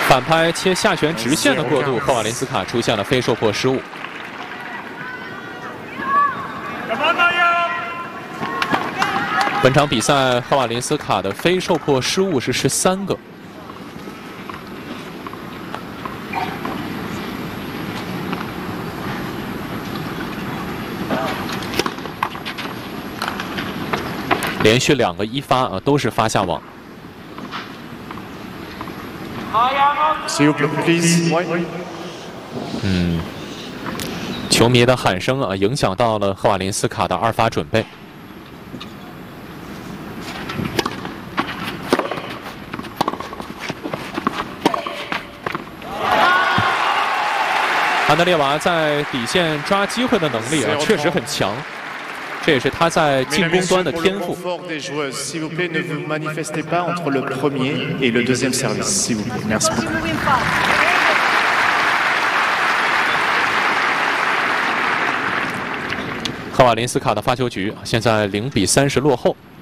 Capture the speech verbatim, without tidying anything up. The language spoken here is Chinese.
反拍切下旋直线的过渡，赫瓦林斯卡出现了非受迫失误。本场比赛，赫瓦林斯卡的非受迫失误是十三个。 连续两个一发啊，都是发下网。嗯，球迷的喊声啊，影响到了赫瓦林斯卡的二发准备。安德烈娃在底线抓机会的能力啊，确实很强。 这也是他在进攻端的天赋。赫瓦林斯卡的发球局现在零比三十落后。